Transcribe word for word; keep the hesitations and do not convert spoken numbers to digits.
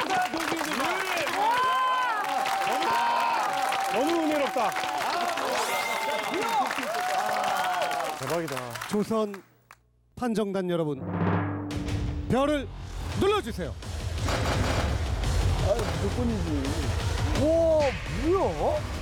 너무 은혜롭다. 대박이다. 조선 판정단 여러분, 별을 눌러주세요. 아, 무조건이지. 와, 뭐야?